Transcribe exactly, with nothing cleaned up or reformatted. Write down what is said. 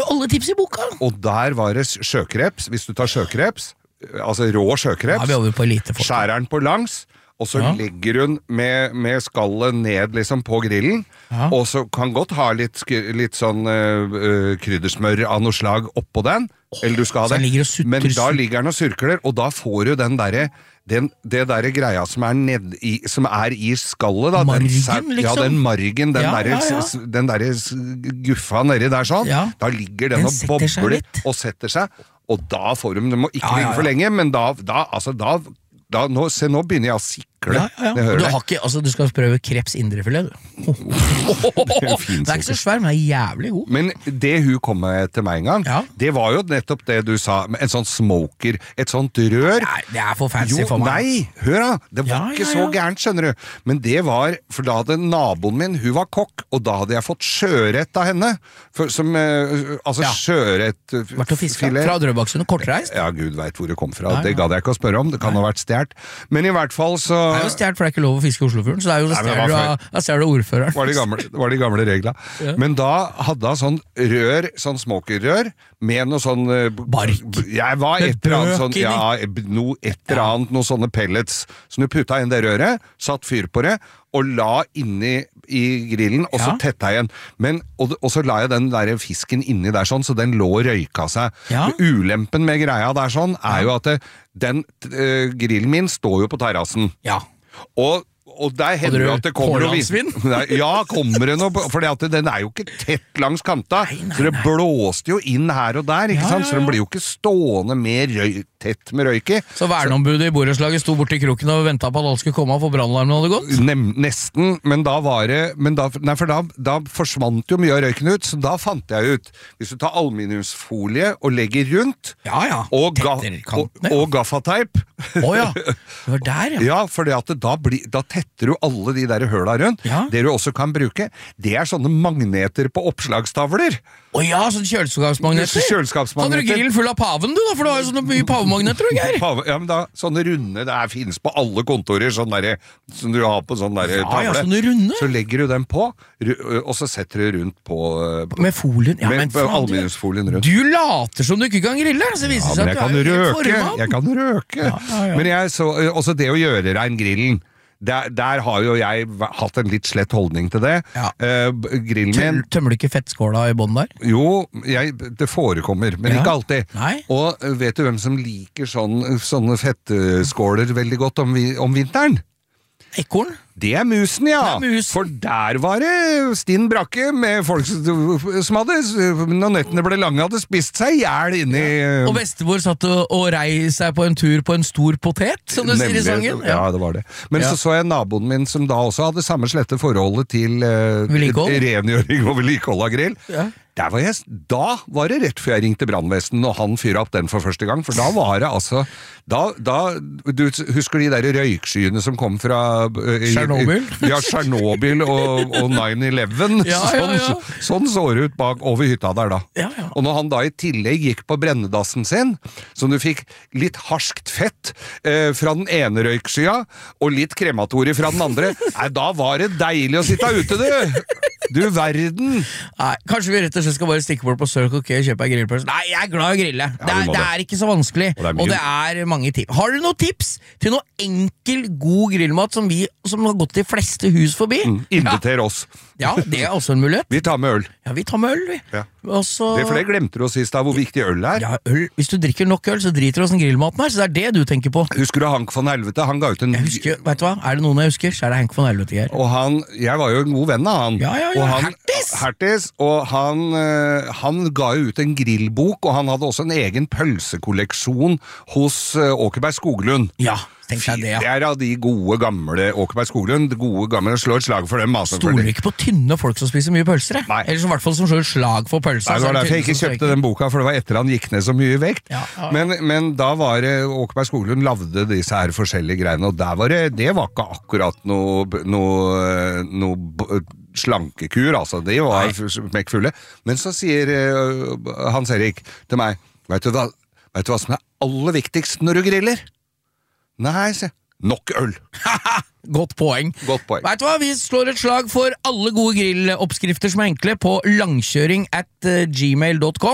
jo alle tips i boka. Og der var det sjøkreps, hvis du tar sjøkreps, altså rå sjøkreps, Ja, vi over på elite folk. skjærer den på langs, og så Ja. legger hun med, med skallet ned liksom på grillen, Ja. og så kan godt ha litt, sk- litt sånn uh, kryddersmør av noe slag oppå den, eller du skal ha Så den det, ligger og sutter- men da ligger den og surkler, og da får du den derre den, det der greia som er, ned i, som er i skallet da, Margen, den, sa- liksom? Ja, den margen, den Ja, der, ja, ja. s- s- den der s- guffa nedi der sånn, Ja. da ligger den, Den og setter seg bobler litt. og setter seg, og da får de, de må ikke Ja, ja, ligge for ja. lenge, men da, da altså da, da nå, se nå begynner jeg å sikle. Ja, ja, ja. Jeg hører Du, det. har ikke, altså, du skal prøve kreps indrefilet, du. fin Det er ikke så svær, men det er jævlig god. Men det hun kom med til meg en gang, Ja. det var jo nettopp det du sa, med en sånn smoker, et sånt rør. Nei, det er for fancy Jo, for meg. nei, hør da, det var Ja, ikke ja, så ja. gærent, skjønner du. Men det var, for da hadde naboen min, hun var kokk, og da hadde jeg fått sjørett av henne. For, som, eh, altså Ja. sjørett eh, Vært og fisket filet. fra Drøbaksundet, kortreist. Ja, Gud vet hvor det kom fra. Ja, ja. Det gadd jeg ikke å spørre om. Det kan ha vært stjert. Men i hvert fall så Det er jo stjert, for det er ikke lov å fiske i Oslofjorden, så det er jo Nei, men det stjert var av- da ser du ordføreren. var de gamle, var de gamle regla. Ja. Men da hadde han sånn rør, sånn smokerrør, med noe sånn eh, Bark. Jeg var Med et eller annet sånn, bøk inni. ja, no, et eller annet, noen sånne pellets. Så du putta inn det røret, satt fyr på det, og la inni i grillen, og så Ja. tetta jeg den. Men, og, og så la jeg den der fisken inni der sånn, så den lå og røyka seg. Ja. Ulempen med greia der sånn, er jo at det, den eh, grillen min står jo på terrassen. Ja. Og, og der hender du det at det kommer noe pålandsvind? Nei, Ja, kommer det noe, for den er jo ikke tett langs kanta, Nei, nei, så det nei. blåste jo inn her og der, ikke Ja, sant? ja, Så den ja. blir jo ikke stående med røy, tett med røyk i. Så verneombudet i borettslaget sto borti kroken og ventet på at alle skulle komme, for brannalarmen hadde gått? Nem, nesten, men da var det men da, Nei, for da, da forsvant jo mye av røyken ut, så da fant jeg ut, hvis du tar aluminiumsfolie og legger rundt, Ja, ja. og, ga, Tetter og, kantene, ja. og gaffateip, Å ja. Det var der, ja. ja, for da, bli, da tetter du alle de der høla rundt. Ja. Det du også kan bruke, det er sånne magneter på oppslagstavler. Å ja, sånn kjøleskapsmagneter. Kjøleskapsmagneter. Hadde du grillen full av paven, du, da? For du har jo sånne mye pavemagneter, du, Geir. Pave, ja, men da, sånne runde, det er, finnes på alle kontorer, sånn der, som du har på sånn der Ja, tavle. ja, sånne runde. Så legger du dem på, ru- og så setter du rundt på, Med folien. Ja, med, men faen, du- aluminiumsfolien rundt. Du later som du ikke kan grille, så viser Ja, det men seg jeg at kan du er jo helt røke, formann. jeg kan røke. Ja, ja, ja. Men jeg så, også det å gjøre rein grillen, der, der har jo jeg v- hatt en litt slett holdning til det. Ja. Eh, b- grillen min, Tøm- Tømmer du ikke fettskåla i bånn der? jo, jeg, det forekommer, men Ja. ikke alltid. Nei. Og eh, vet du hvem som liker sånn, sånne fettskåler veldig godt om, vi, om vinteren? Ekorn? Det er musen, ja! Det er mus. For der var det stinn brakke med folk som som hadde, når nettene ble lange, hadde spist seg ihjel inni Og bestemor satt og, og rei seg på en tur på en stor potet, som du sier i Nemlig, sangen. Ja, det var det. Men Ja. så så jeg naboen min som da også hadde samme slette forholdet til eh, Vedlikehold? rengjøring og vedlikehold av grill. Ja. Der var jeg, da var det rett før jeg ringte brannvesenet og han fyra opp den for første gang, for da var det altså da, da, du husker de der røykskyene som kom fra eh, i- Tsjernobyl? Ja, Tsjernobyl og, og nine eleven. Ja, ja, ja. Sånn, sånn så det ut bak over hytta der da. Ja, ja. Og når han da i tillegg gikk på brennedassen sin, så du fikk litt harskt fett eh, fra den ene røykskya, og litt krematori fra den andre, nei, da var det deilig å sitte ute, du! Du verden! Nei, kanskje vi rett og slett skal bare stikke bort på Circle K og kjøpe ei grillpølse. Nei, jeg er glad i å grille. det, vi er, må det det. er ikke så vanskelig, Og det er mye- og det er mange tips. Har du noen tips til noe enkel, god grillmat som, vi, som har gått de fleste hus forbi? Inviter oss. Ja, det er også en mulighet. Vi tar med øl. Ja, vi tar med øl, vi. Ja. Og så... Det for det glemte du å si i stad, hvor viktig øl er. Ja, øl. Hvis du drikker nok øl, så driter du åssen grillmaten er, så det er det du tenker på. Husker du Hank von Helvete? Han ga ut en... Jeg husker, vet du hva? Er det noen jeg husker, så er det Henk von Helvete her. Og han, jeg var jo en god venn av han. Ja, ja, ja, og han, Hertis! Hertis, og han, eh, han ga jo ut en grillbok, og han hadde også en egen pølsekolleksjon hos eh, Åkerberg Skoglund. Ja, tenk deg det, Det ja. er av de gode gamle Åkerberg Skoglund, de gode gamle slår et slag for dem. Altså, for Stoler det. ikke på tynne folk som spiser mye pølser, jeg. Nei. Eller som i hvert fall som slår et slag for pølser. Nei, det var derfor jeg ikke kjøpte den boka, for det var etter han gikk ned så mye i vekt. Ja, ja, ja. Men, men da var det Åkerberg Skoglund lavde disse her forskjellige greiene, og der var det, det var ikke akkurat noe, noe, noe b- slankekur, altså. De var smekkfulle. Men så sier uh, Hans Erik til meg, vet du hva, vet du hva som er aller viktigst når du griller? Nei, se. Nok øl. Godt poeng. Godt poeng. Vet du hva, vi slår et slag for alle gode grilloppskrifter som er enkle på langkjøring at gmail dot com.